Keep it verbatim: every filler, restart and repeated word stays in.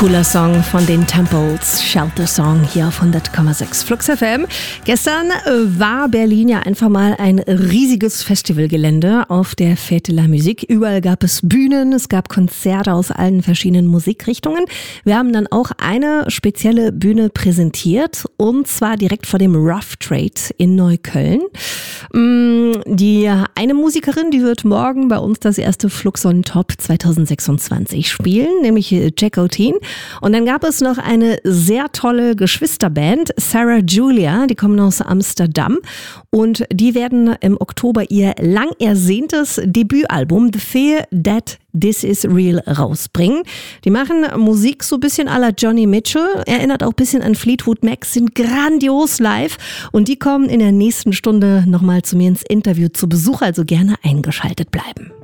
cooler Song von den Temples, Shelter Song hier auf hundert Komma sechs Flux F M. Gestern war Berlin ja einfach mal ein riesiges Festivalgelände auf der Fête de la Musique. Überall gab es Bühnen, es gab Konzerte aus allen verschiedenen Musikrichtungen. Wir haben dann auch eine spezielle Bühne präsentiert und zwar direkt vor dem Rough Trade in Neukölln. Die eine Musikerin, die wird morgen bei uns das erste Flux on Top zwanzig sechsundzwanzig spielen, nämlich Jack O'Teen. Und dann gab es noch eine sehr tolle Geschwisterband, Sarah Julia, die kommen aus Amsterdam und die werden im Oktober ihr lang ersehntes Debütalbum The Fear That This Is Real rausbringen. Die machen Musik so ein bisschen à la Johnny Mitchell, erinnert auch ein bisschen an Fleetwood Mac, sind grandios live und die kommen in der nächsten Stunde nochmal zu mir ins Interview zu Besuch, also gerne eingeschaltet bleiben.